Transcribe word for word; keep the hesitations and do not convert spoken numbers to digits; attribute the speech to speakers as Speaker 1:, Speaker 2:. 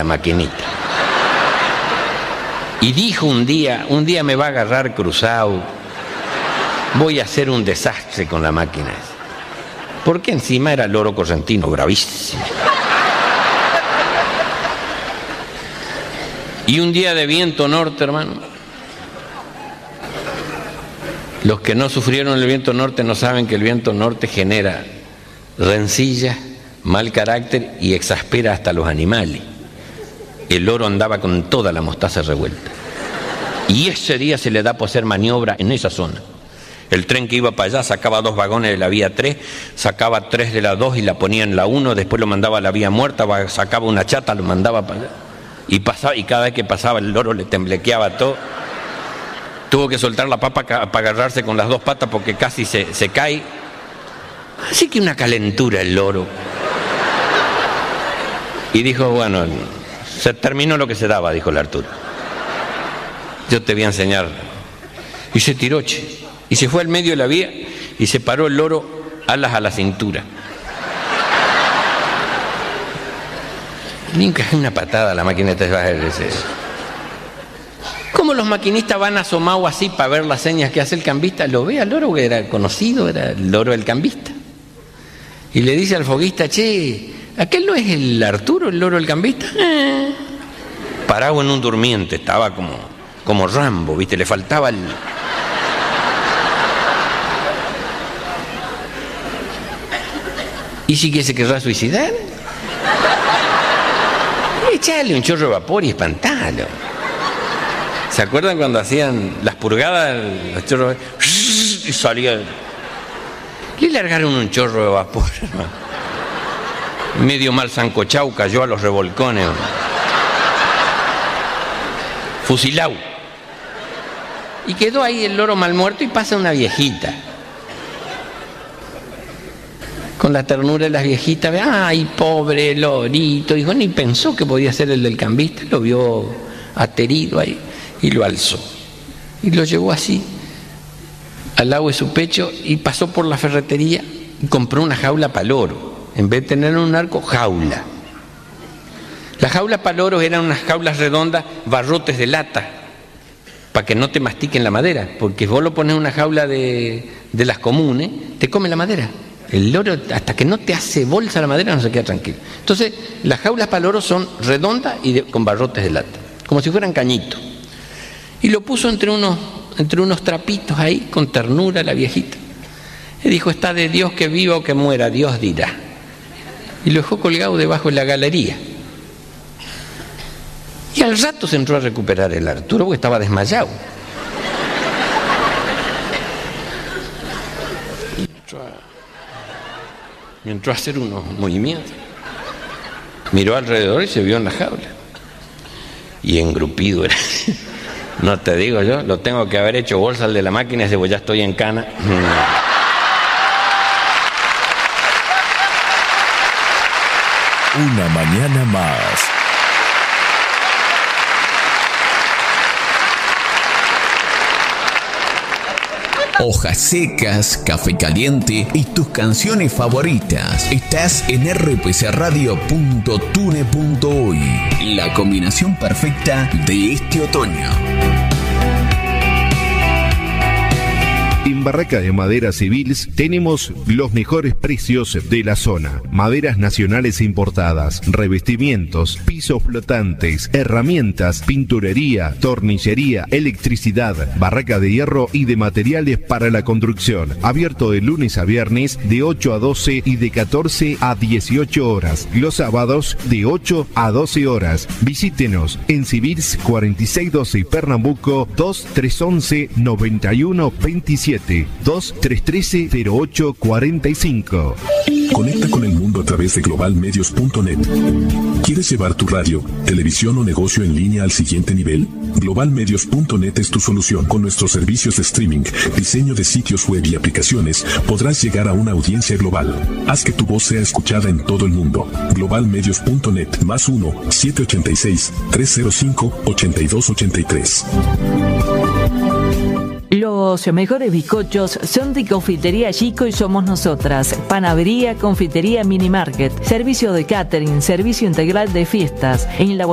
Speaker 1: esta maquinita. Y dijo un día, un día me va a agarrar cruzado, voy a hacer un desastre con la máquina esa. Porque encima era loro correntino, bravísimo. Y un día de viento norte, hermano. Los que no sufrieron el viento norte no saben que el viento norte genera rencillas, mal carácter y exaspera hasta los animales. El loro andaba con toda la mostaza revuelta. Y ese día se le da por hacer maniobra en esa zona. El tren que iba para allá sacaba dos vagones de la vía tres, sacaba tres de la dos y la ponía en la uno, después lo mandaba a la vía muerta, sacaba una chata, lo mandaba para allá. Y, pasaba, y cada vez que pasaba el loro le temblequeaba todo. Tuvo que soltar la papa para agarrarse con las dos patas porque casi se, se cae. Así que una calentura el loro. Y dijo, bueno, se terminó lo que se daba, dijo el Arturo. Yo te voy a enseñar. Y se tiró, che. Y se fue al medio de la vía y se paró el loro alas a la cintura. Le encajé una patada a la maquineta de bajar ese. ¿Cómo los maquinistas van asomados así para ver las señas que hace el cambista? Lo ve al loro, que era conocido, era el loro del cambista. Y le dice al foguista, che, ¿aquel no es el Arturo, el loro del cambista? Eh. Parado en un durmiente, estaba como, como Rambo, ¿viste? Le faltaba el... ¿Y si que se querrá suicidar? Echale un chorro de vapor y espantalo. ¿Se acuerdan cuando hacían las purgadas, los chorros de vapor? Y salía... Le largaron un chorro de vapor, hermano. Medio mal sancochao cayó a los revolcones. Fusilao. Y quedó ahí el loro mal muerto y pasa una viejita. Con la ternura de las viejitas, ay, pobre lorito. Dijo, ni pensó que podía ser el del cambista, lo vio aterido ahí y lo alzó. Y lo llevó así, al lado de su pecho, y pasó por la ferretería y compró una jaula para loro. En vez de tener un arco, jaula. Las jaulas para loros eran unas jaulas redondas, barrotes de lata, para que no te mastiquen la madera, porque si vos lo pones en una jaula de, de las comunes, te come la madera. El loro, hasta que no te hace bolsa la madera, no se queda tranquilo. Entonces, las jaulas para loros son redondas y de, con barrotes de lata, como si fueran cañitos. Y lo puso entre unos, entre unos trapitos ahí, con ternura la viejita. Y dijo, está de Dios que viva o que muera, Dios dirá. Y lo dejó colgado debajo de la galería. Y al rato se entró a recuperar el Arturo, porque estaba desmayado. Y entró a hacer unos movimientos. Miró alrededor y se vio en la jaula. Y engrupido era. No te digo yo, lo tengo que haber hecho bolsa al de la máquina, ese, pues ya estoy en cana.
Speaker 2: Una mañana más. Hojas secas, café caliente y tus canciones favoritas. Estás en r p c radio punto tune punto uy. La combinación perfecta de este otoño.
Speaker 3: En Barraca de Maderas Civils tenemos los mejores precios de la zona. Maderas nacionales importadas, revestimientos, pisos flotantes, herramientas, pinturería, tornillería, electricidad, barraca de hierro y de materiales para la construcción. Abierto de lunes a viernes de ocho a doce y de catorce a dieciocho horas. Los sábados de ocho a doce horas. Visítenos en Civils cuarenta y seis doce Pernambuco dos tres once noventa y uno veintisiete. dos tres trece cero ocho cuarenta y cinco.
Speaker 4: Conecta con el mundo a través de global medios punto net. ¿Quieres llevar tu radio, televisión o negocio en línea al siguiente nivel? global medios punto net es tu solución. Con nuestros servicios de streaming, diseño de sitios web y aplicaciones, podrás llegar a una audiencia global. Haz que tu voz sea escuchada en todo el mundo. global medios punto net más uno siete ocho seis tres cero cinco ocho dos ocho tres.
Speaker 5: Los mejores bizcochos son de Confitería Chico y somos nosotras. Panadería, confitería, mini market, servicio de catering, servicio integral de fiestas. En la